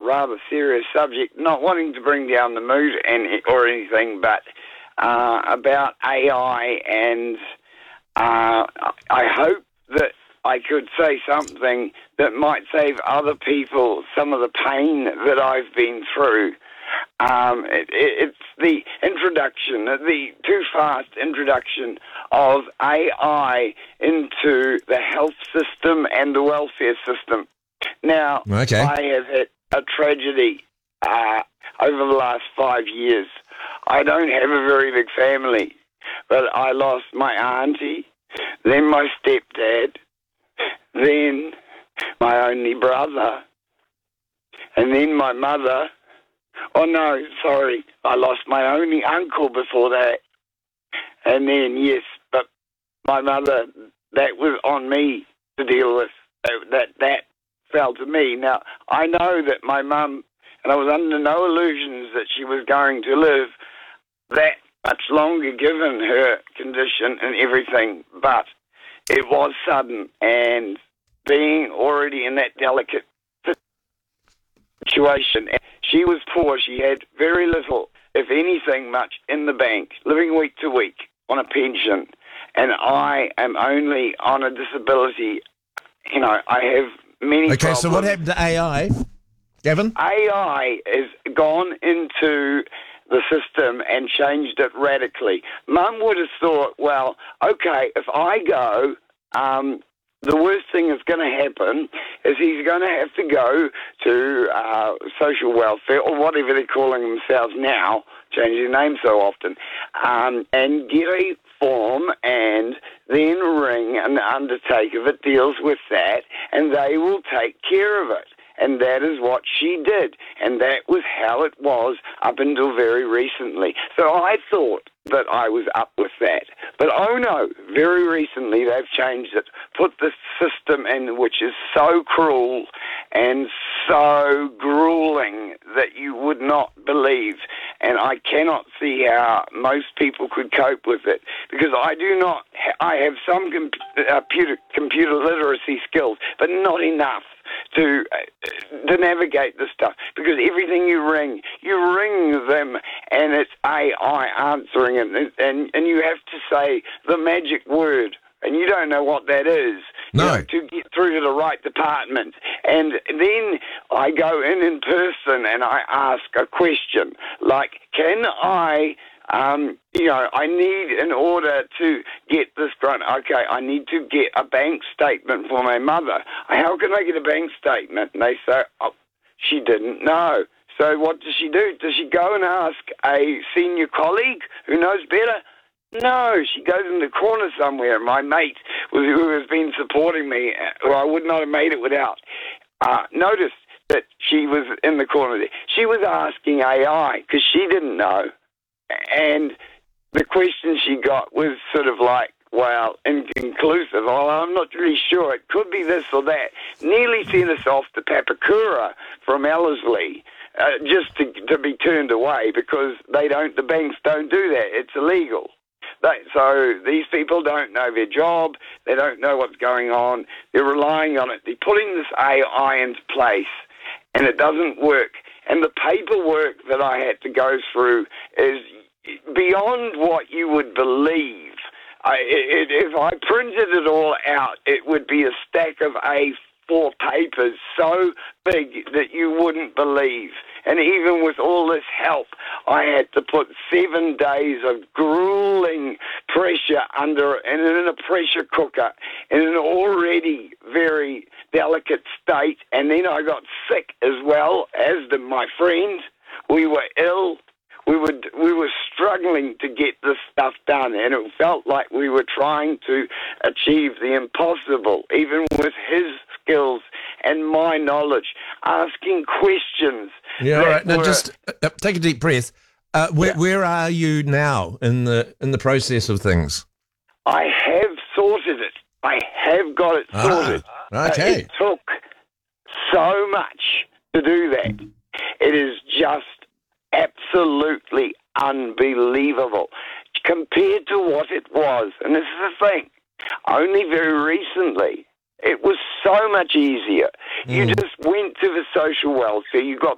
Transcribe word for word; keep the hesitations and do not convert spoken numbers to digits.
rather serious subject, not wanting to bring down the mood and or anything, but uh, about A I, and uh, I hope that I could say something that might save other people some of the pain that I've been through. Um, it, it, it's the introduction, the too fast introduction of A I into the health system and the welfare system. Now, okay. I have had a tragedy uh, over the last five years. I don't have a very big family, but I lost my auntie, then my stepdad, then my only brother, and then my mother. Oh, no, sorry, I lost my only uncle before that. And then, yes, but my mother, that was on me to deal with. That that fell to me. Now, I know that my mum, and I was under no illusions that she was going to live that much longer given her condition and everything, but it was sudden, and being already in that delicate situation, she was poor. She had very little, if anything, much in the bank, living week to week on a pension, and I am only on a disability. You know, I have many Okay, problems. so what happened to A I, Gavin? A I has gone into the system and changed it radically. Mum would have thought, well, okay, if I go, um, the worst thing that's going to happen is he's going to have to go to uh, social welfare, or whatever they're calling themselves now, changing their name so often, um, and get a form and then ring an undertaker that deals with that, and they will take care of it. And that is what she did. And that was how it was up until very recently. So I thought that I was up with that. But oh no, very recently they've changed it, put the system in which is so cruel and so grueling that you would not believe. And I cannot see how most people could cope with it, because I do not, I have some com- uh, computer, computer literacy skills, but not enough to uh, to navigate this stuff, because everything you ring, you ring them, and it's A I answering it, and, and you have to say the magic word, and you don't know what that is. No. You know, to get through to the right department. And then I go in in person and I ask a question like, can I... Um, you know, I need, in order to get this grant, okay, I need to get a bank statement for my mother. How can I get a bank statement? And they say, oh, she didn't know. So what does she do? Does she go and ask a senior colleague who knows better? No, she goes in the corner somewhere. My mate, who has been supporting me, or I would not have made it without, uh, noticed that she was in the corner there. She was asking A I because she didn't know. And the question she got was sort of like, well, inconclusive. Well, I'm not really sure. It could be this or that. Nearly sent us off to Papakura from Ellerslie, uh, just to, to be turned away, because they don't. The banks don't do that. It's illegal. They, so these people don't know their job. They don't know what's going on. They're relying on it. They're putting this A I into place, and it doesn't work. And the paperwork that I had to go through is beyond what you would believe. I, it, if I printed it all out, it would be a stack of A four papers so big that you wouldn't believe. And even with all this help, I had to put seven days of grueling pressure under and in a pressure cooker in an already very delicate state. And then I got sick as well, as did my friends. We were ill. We were, we were struggling to get this stuff done, and it felt like we were trying to achieve the impossible, even with his skills and my knowledge, asking questions. Yeah, all right. Now, were, just uh, take a deep breath. Uh, where, yeah. where are you now in the in the process of things? I have sorted it. I have got it sorted. Ah, okay. Uh, it took so much to do that. It is just absolutely unbelievable compared to what it was. And this is the thing. Only very recently, it was so much easier. Mm. You just went to the social welfare. You got